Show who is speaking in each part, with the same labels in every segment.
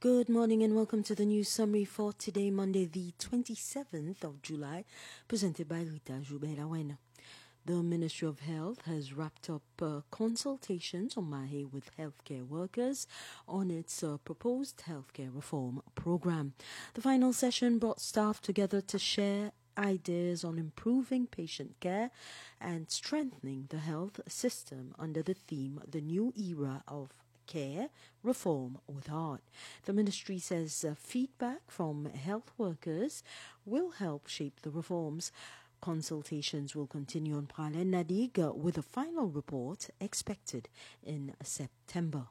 Speaker 1: Good morning and welcome to the news summary for today, Monday, the 27th of July, presented by Rita Joubert-Lawena. The Ministry of Health has wrapped up consultations on Monday with healthcare workers on its proposed healthcare reform program. The final session brought staff together to share ideas on improving patient care and strengthening the health system under the theme The New Era of Care, Reform with Heart. The ministry says feedback from health workers will help shape the reforms. Consultations will continue on Prahlin Nadig with a final report expected in September.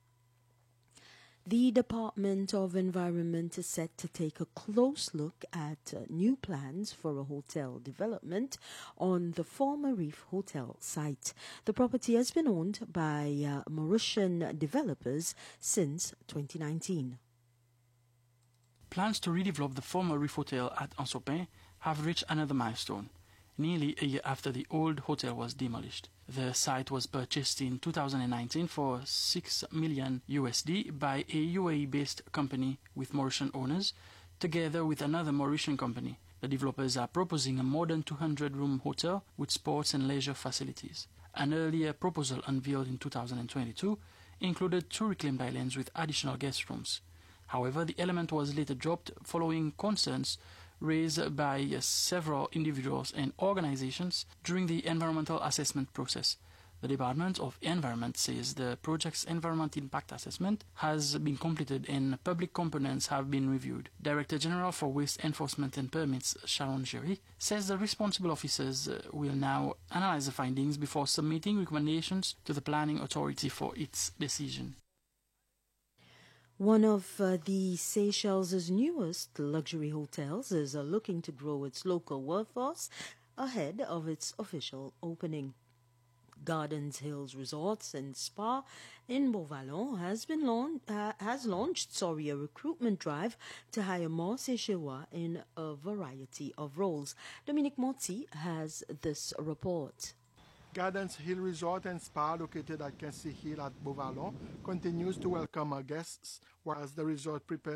Speaker 1: The Department of Environment is set to take a close look at new plans for a hotel development on the former Reef Hotel site. The property has been owned by Mauritian developers since 2019.
Speaker 2: Plans to redevelop the former Reef Hotel at Ansoupin have reached another milestone, nearly a year after the old hotel was demolished. The site was purchased in 2019 for $6 million by a UAE-based company with Mauritian owners, together with another Mauritian company. The developers are proposing a modern 200-room hotel with sports and leisure facilities. An earlier proposal unveiled in 2022 included 2 reclaimed islands with additional guest rooms. However, the element was later dropped following concerns raised by several individuals and organizations during the environmental assessment process. The Department of Environment says the project's environmental impact assessment has been completed and public components have been reviewed. Director General for Waste Enforcement and Permits, Sharon Jury, says the responsible officers will now analyze the findings before submitting recommendations to the Planning Authority for its decision.
Speaker 1: One of the Seychelles' newest luxury hotels is looking to grow its local workforce ahead of its official opening. Gardens Hills Resorts and Spa in Beauvallon has launched a recruitment drive to hire more Seychellois in a variety of roles. Dominique Moti has this report.
Speaker 3: Gardens Hill Resort and Spa, located at Quincy Hill at Beauvallon, continues to welcome our guests, whereas the resort prepares